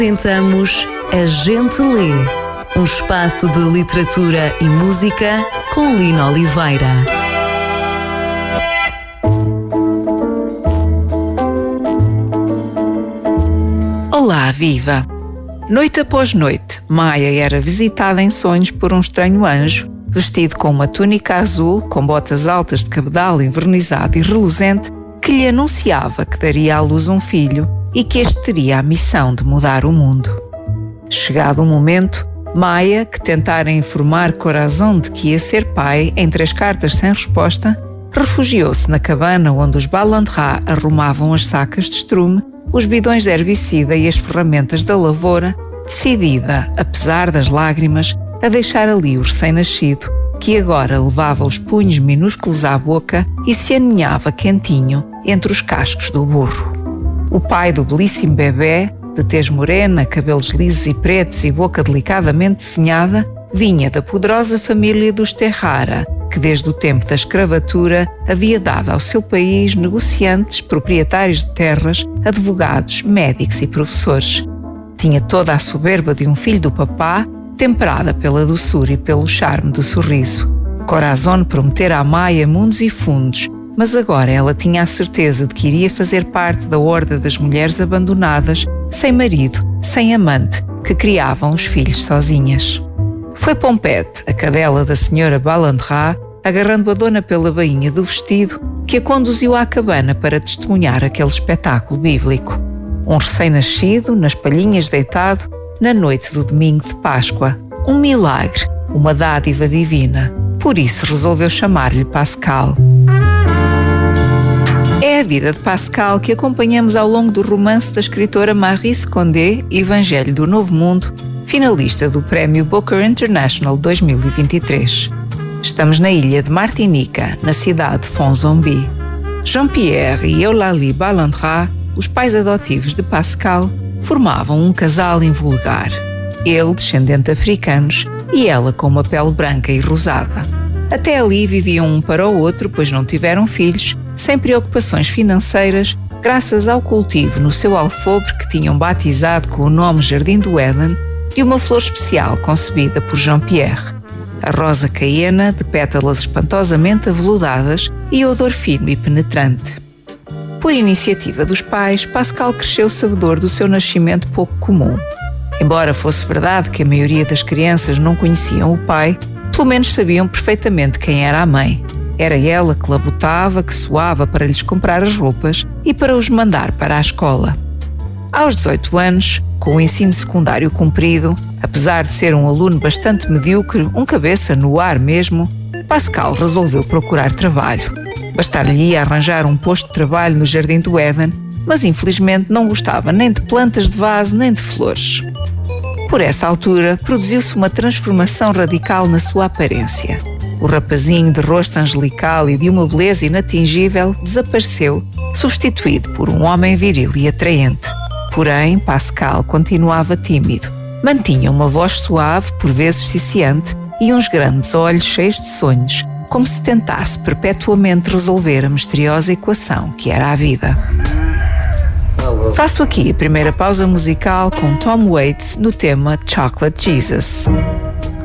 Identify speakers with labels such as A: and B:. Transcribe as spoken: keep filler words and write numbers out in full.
A: Apresentamos A Gente Lê, um espaço de literatura e música com Lina Oliveira.
B: Olá, viva! Noite após noite, Maia era visitada em sonhos por um estranho anjo, vestido com uma túnica azul, com botas altas de cabedal envernizado e reluzente, que lhe anunciava que daria à luz um filho e que este teria a missão de mudar o mundo. Chegado o momento, Maia, que tentara informar Corazon de que ia ser pai em três cartas sem resposta, refugiou-se na cabana onde os Balandrá arrumavam as sacas de estrume, os bidões de herbicida e as ferramentas da lavoura, decidida, apesar das lágrimas, a deixar ali o recém-nascido, que agora levava os punhos minúsculos à boca e se aninhava quentinho entre os cascos do burro. O pai do belíssimo bebê, de tez morena, cabelos lisos e pretos e boca delicadamente desenhada, vinha da poderosa família dos Terrara, que desde o tempo da escravatura havia dado ao seu país negociantes, proprietários de terras, advogados, médicos e professores. Tinha toda a soberba de um filho do papá, temperada pela doçura e pelo charme do sorriso. Corazon prometera a Maia mundos e fundos, mas agora ela tinha a certeza de que iria fazer parte da horda das mulheres abandonadas, sem marido, sem amante, que criavam os filhos sozinhas. Foi Pompete, a cadela da senhora Balandrá, agarrando a dona pela bainha do vestido, que a conduziu à cabana para testemunhar aquele espetáculo bíblico. Um recém-nascido, nas palhinhas deitado, na noite do domingo de Páscoa. Um milagre, uma dádiva divina. Por isso resolveu chamar-lhe Pascal. É a vida de Pascal que acompanhamos ao longo do romance da escritora Maryse Condé, Evangelho do Novo Mundo, finalista do Prémio Booker International dois mil e vinte e três. Estamos na ilha de Martinica, na cidade de Fonzombi. Jean-Pierre e Eulalie Balandrá, os pais adotivos de Pascal, formavam um casal invulgar. Ele, descendente de africanos, e ela com uma pele branca e rosada. Até ali viviam um para o outro, pois não tiveram filhos, sem preocupações financeiras, graças ao cultivo no seu alfobre que tinham batizado com o nome Jardim do Éden, de uma flor especial concebida por Jean-Pierre. A rosa caena, de pétalas espantosamente aveludadas e odor firme e penetrante. Por iniciativa dos pais, Pascal cresceu sabedor do seu nascimento pouco comum. Embora fosse verdade que a maioria das crianças não conheciam o pai, pelo menos sabiam perfeitamente quem era a mãe. Era ela que labutava, que suava para lhes comprar as roupas e para os mandar para a escola. Aos dezoito anos, com o ensino secundário cumprido, apesar de ser um aluno bastante medíocre, um cabeça no ar mesmo, Pascal resolveu procurar trabalho. Bastar-lhe arranjar um posto de trabalho no Jardim do Éden, mas infelizmente não gostava nem de plantas de vaso nem de flores. Por essa altura, produziu-se uma transformação radical na sua aparência. O rapazinho de rosto angelical e de uma beleza inatingível desapareceu, substituído por um homem viril e atraente. Porém, Pascal continuava tímido. Mantinha uma voz suave, por vezes ciciante, e uns grandes olhos cheios de sonhos, como se tentasse perpetuamente resolver a misteriosa equação que era a vida. Faço aqui a primeira pausa musical com Tom Waits no tema Chocolate Jesus.